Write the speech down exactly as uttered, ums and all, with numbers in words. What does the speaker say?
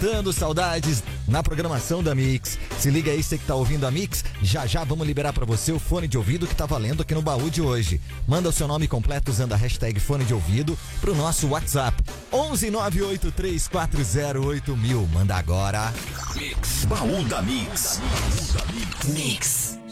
matando saudades na programação da Mix. Se liga aí, você que tá ouvindo a Mix, já já vamos liberar pra você o fone de ouvido que tá valendo aqui no baú de hoje. Manda o seu nome completo usando a hashtag fone de ouvido pro nosso WhatsApp onze nove oito três quatro zero oito mil. Manda agora. Mix, baú da Mix. Baú da Mix. Mix.